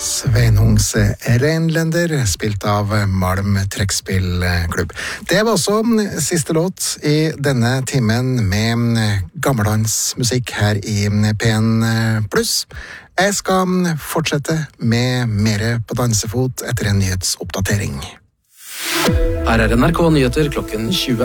Sveinungs Reinlender, spilt av Malm Trekkspillklubb. Det var også siste låt i denne timen med gammeldansk musikk her i P1+. Jeg skal fortsette med mer på dansefot etter en nyhetsoppdatering. Her er NRK Nyheter klokken 20.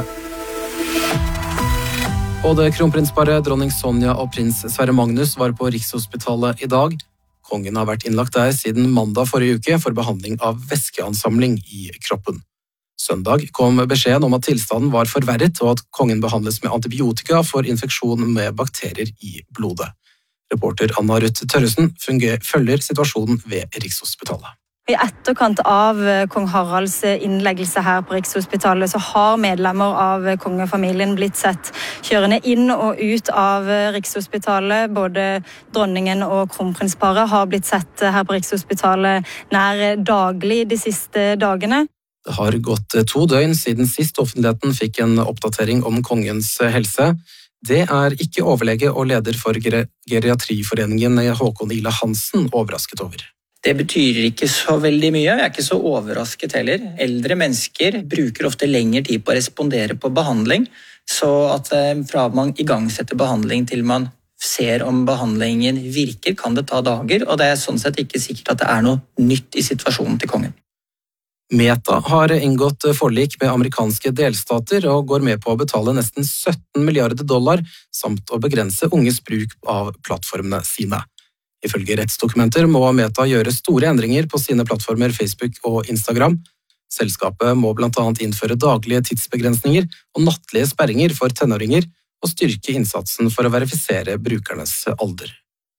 Både kronprinsparet dronning Sonja og prins Sverre Magnus var på Rikshospitalet i dag. Kongen har vært innlagt der siden mandag forrige uke for behandling av væskeansamling i kroppen. Søndag kom beskjeden om at tilstanden var forverret og at kongen behandles med antibiotika for infeksjon med bakterier i blodet. Reporter Anna Ruth Tørresen følger situasjonen ved Rikshospitalet. I etterkant av kong Haralds innleggelse her på Rikshospitalet så har medlemmer av kongefamilien blitt sett kjørende inn og ut av Rikshospitalet. Både dronningen og kronprinsparet har blitt sett her på Rikshospitalet nær daglig de siste dagene. Det har gått 2 døgn siden sist offentligheten fikk en oppdatering om kongens helse. Det er ikke overlege og leder for geriatriforeningen Håkon Ila Hansen overrasket over. Det betyr ikke så veldig mye, jeg er ikke så overrasket heller. Eldre mennesker bruker ofte lengre tid på å respondere på behandling, så at fra man igangsetter behandling til man ser om behandlingen virker, kan det ta dager, og det er sånn sett ikke sikkert at det er noe nytt i situasjonen til kongen. Meta har inngått forlik med amerikanske delstater og går med på å betale nesten $17 milliarder, samt å begrense unges bruk av plattformene sine. Ifølge rettsdokumenter må Meta gjøre store endringer på sine plattformer Facebook og Instagram. Selskapet må blant annet innføre daglige tidsbegrensninger og nattlige sperringer for tenåringer og styrke innsatsen for å verifisere brukernes alder.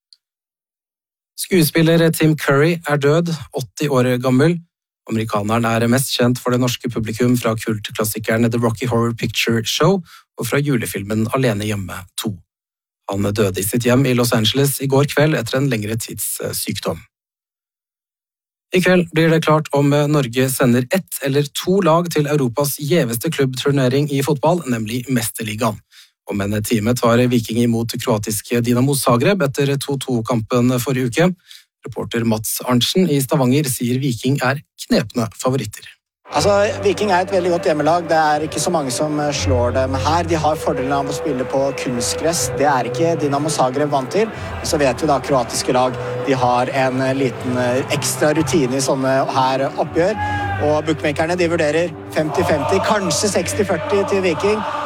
Skuespiller Tim Curry er død, 80 år gammel. Amerikaneren er mest kjent for det norske publikum fra kultklassikeren The Rocky Horror Picture Show og fra julefilmen Alene hjemme 2. Han døde i sitt hjem i Los Angeles i går kveld etter en lengre tids sykdom. I kveld blir det klart om Norge sender 1 eller 2 lag til Europas gjeveste klubbturnering i fotball, nemlig Mesterligaen. Om en time tar Viking imot kroatiske Dinamo Zagreb etter 2-2-kampen forrige uke. Reporter Mats Arntzen i Stavanger sier Viking er knepne favoritter. Viking er et veldig godt hjemmelag. Det er ikke så mange som slår dem her. De har fordelen av å spille på kunstgress. Det er ikke Dinamo Zagreb vant til. Så vet vi da kroatiske lag, de har en liten ekstra rutine i sånne her oppgjør. Og bookmakerne de vurderer 50-50, kanskje 60-40 til Viking.